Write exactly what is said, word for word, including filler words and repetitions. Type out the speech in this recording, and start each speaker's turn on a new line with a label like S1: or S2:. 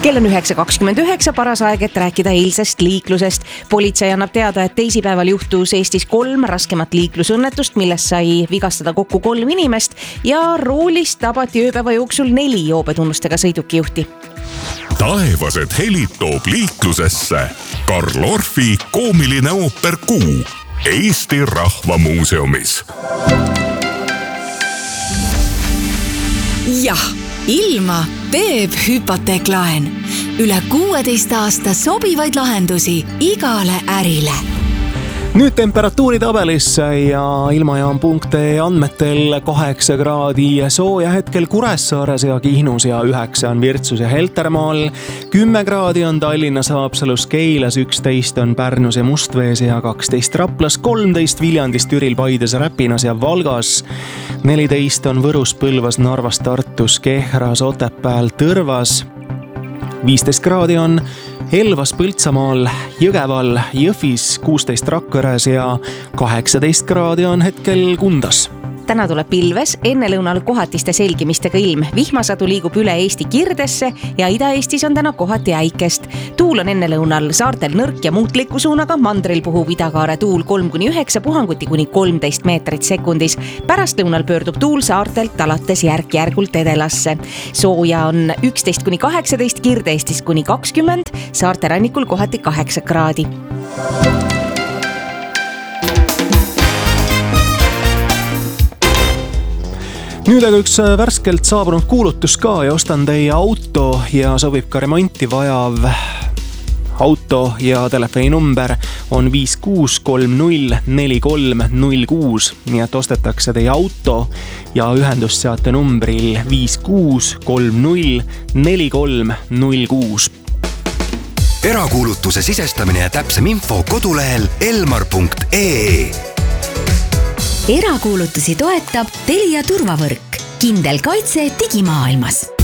S1: kell on üheksa kakskümmend üheksa, paras aeg, et rääkida eilsest liiklusest. Politsei annab teada, et teisipäeval juhtus Eestis kolm raskemat liiklusõnnetust, millest sai vigastada kokku kolm inimest ja roolist tabati ööpäeva jooksul neli joobetunnustega sõidukijuhti.
S2: Taevased helid toob liiklusesse Karl Orfi koomiline ooper Kuu Eesti Rahvamuuseumis.
S3: Jah, ilma teeb hüpoteeklaen. Üle kuueteist aasta sobivaid lahendusi igale ärile.
S4: Nüüd temperatuuri tabelisse ja ilmajaam.ee andmetel kaheksa kraadi sooja hetkel Kuressaares ja Kihnus ja üheksa on Virtsus ja Heltermaal. kümme kraadi on Tallinnas, Haapsalus, Keilas, üksteist on Pärnus ja Mustvees ja kaksteist Raplas, kolmteist Viljandis, Türil, Paides, Räpinas ja Valgas. neliteist on Võrus, Põlvas, Narvas, Tartus, Kehras, Otepääl, Tõrvas. viisteist kraadi on Elvas, Põltsamaal, Jõgeval, Jõhvis, kuusteist Rakveres ja kaheksateist kraadi on hetkel Kundas.
S1: Täna tuleb pilves, ennelõunal kohatiste selgimistega ilm. Vihmasadu liigub üle Eesti Kirdesse ja Ida-Eestis on täna kohati äikest. Tuul on ennelõunal saartel nõrk ja muutliku suunaga, mandril puhub idakaare tuul kolm kuni üheksa, puhanguti kuni kolmteist meetrit sekundis. Pärast lõunal pöördub tuul saartelt alates järk-järgult edelasse. Sooja on üksteist kuni kaheksateist, Kirde-Eestis kuni kakskümmend, saarte rannikul kohati kaheksa kraadi.
S4: Nüüd aga üks värskelt saabunud kuulutus ka ja ostan teie auto ja sobib ka remonti vajav auto ja telefoninumber on viis kuus kolm null neli kolm null kuus. Nii et ostetakse teie auto ja ühendust saate numbril viis kuus kolm null neli kolm null kuus.
S5: Erakuulutuse sisestamine ja täpsem info kodulehel elmar punkt ee.
S3: Erakuulutusi toetab Telia turvavõrk. Kindel kaitse digimaailmas.